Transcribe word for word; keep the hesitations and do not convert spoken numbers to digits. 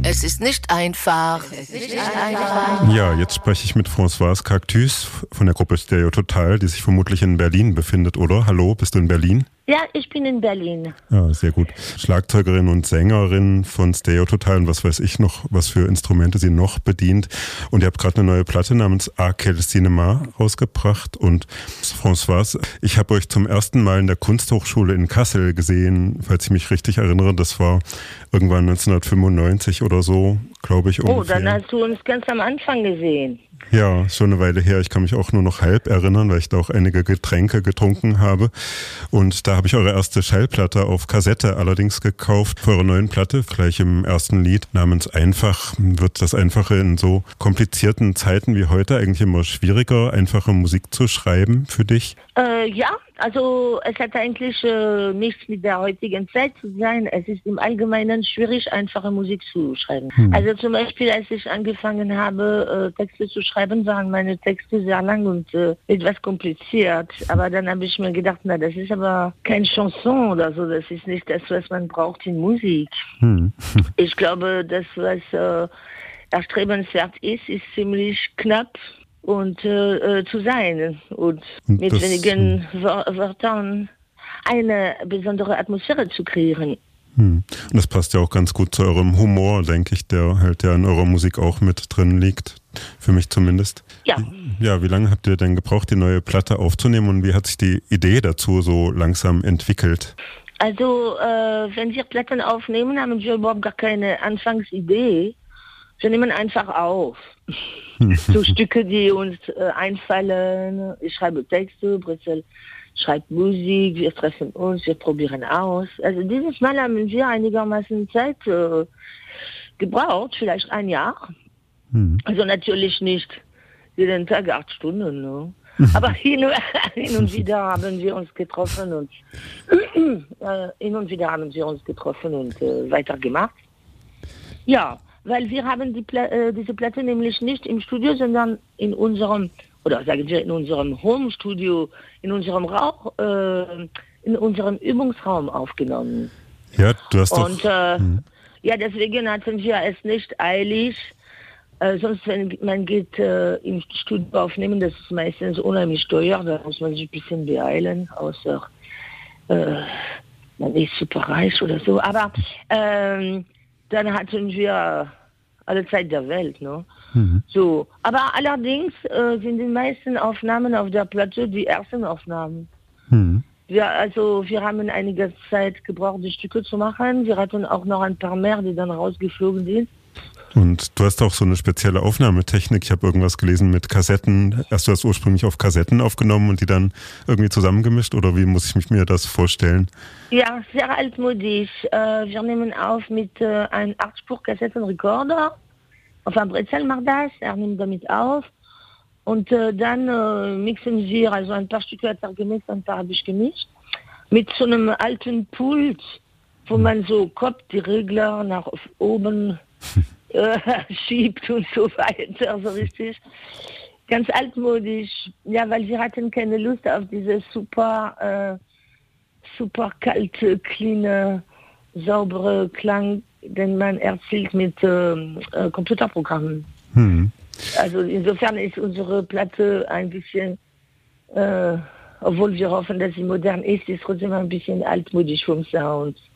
Es ist nicht einfach. Es ist nicht einfach. Ja, jetzt spreche ich mit Françoise Cactus von der Gruppe Stereo Total, die sich vermutlich in Berlin befindet, oder? Hallo, bist du in Berlin? Ja, ich bin in Berlin. Ja, sehr gut. Schlagzeugerin und Sängerin von Stereo Total und was weiß ich noch, was für Instrumente sie noch bedient. Und ihr habt gerade eine neue Platte namens À Quel Cinéma rausgebracht. Und Françoise, ich habe euch zum ersten Mal in der Kunsthochschule in Kassel gesehen, falls ich mich richtig erinnere. Das war irgendwann neunzehnhundertfünfundneunzig oder so, glaube ich. Oh, ungefähr. dann hast du uns ganz am Anfang gesehen. Ja, schon eine Weile her. Ich kann mich auch nur noch halb erinnern, weil ich da auch einige Getränke getrunken habe. Und da habe ich eure erste Schallplatte auf Kassette allerdings gekauft. Für eure neuen Platte, gleich im ersten Lied namens Einfach, wird das Einfache in so komplizierten Zeiten wie heute eigentlich immer schwieriger, einfache Musik zu schreiben für dich? Äh, ja, also es hat eigentlich äh, nichts mit der heutigen Zeit zu sein. Es ist im Allgemeinen schwierig, einfache Musik zu schreiben. Hm. Also zum Beispiel, als ich angefangen habe, äh, Texte zu schreiben, waren meine Texte sehr lang und äh, etwas kompliziert. Aber dann habe ich mir gedacht, na, das ist aber kein Chanson oder so. Das ist nicht das, was man braucht in Musik. Hm. Ich glaube, das, was äh, erstrebenswert ist, ist ziemlich knapp und äh, zu sein und, und mit das, wenigen Wörtern eine besondere Atmosphäre zu kreieren. Hm. Und das passt ja auch ganz gut zu eurem Humor, denke ich, der halt ja in eurer Musik auch mit drin liegt, für mich zumindest. Ja. Ja, wie lange habt ihr denn gebraucht, die neue Platte aufzunehmen und wie hat sich die Idee dazu so langsam entwickelt? Also, äh, wenn wir Platten aufnehmen, haben wir überhaupt gar keine Anfangsidee. Wir nehmen einfach auf. So Stücke, die uns äh, einfallen. Ich schreibe Texte, Brüssel schreibt Musik, wir treffen uns, wir probieren aus. Also dieses Mal haben wir einigermaßen Zeit äh, gebraucht, vielleicht ein Jahr. Hm. Also natürlich nicht jeden Tag acht Stunden. Ne? Aber hin, hin und wieder haben wir uns getroffen und äh, hin und wieder haben wir uns getroffen und äh, weitergemacht. Ja. Weil wir haben die Pla- äh, diese Platte nämlich nicht im Studio, sondern in unserem, oder sagen wir in unserem Home-Studio, in unserem Rauch, äh, in unserem Übungsraum aufgenommen. Ja, du hast doch... Und äh, hm. ja, deswegen hatten wir es nicht eilig. Äh, sonst, wenn man geht äh, im Studio aufnehmen, das ist meistens unheimlich teuer, da muss man sich ein bisschen beeilen, außer äh, man ist super reich oder so. Aber ähm, dann hatten wir alle Zeit der Welt, ne? Mhm. So. Aber allerdings äh, sind die meisten Aufnahmen auf der Platte die ersten Aufnahmen. Mhm. Wir, also, wir haben einige Zeit gebraucht, die Stücke zu machen. Wir hatten auch noch ein paar mehr, die dann rausgeflogen sind. Und du hast auch so eine spezielle Aufnahmetechnik. Ich habe irgendwas gelesen mit Kassetten. Hast du das ursprünglich auf Kassetten aufgenommen und die dann irgendwie zusammengemischt? Oder wie muss ich mir das vorstellen? Ja, sehr altmodisch. Äh, wir nehmen auf mit äh, einem acht-Spur-Kassettenrekorder. Enfin, Brezel macht das. Er nimmt damit auf. Und äh, dann äh, mixen wir, also ein paar Stücke hat er gemixt, ein paar habe ich gemischt. Mit so einem alten Pult, wo man so Kopf, die Regler nach oben äh, schiebt und so weiter, so richtig. Ganz altmodisch. Ja, weil wir hatten keine Lust auf diese super, äh, super kalte, cleane, saubere Klang, den man erzielt mit äh, äh, Computerprogrammen. Hm. Also insofern ist unsere Platte ein bisschen, äh, obwohl wir hoffen, dass sie modern ist, ist trotzdem ein bisschen altmodisch vom Sound.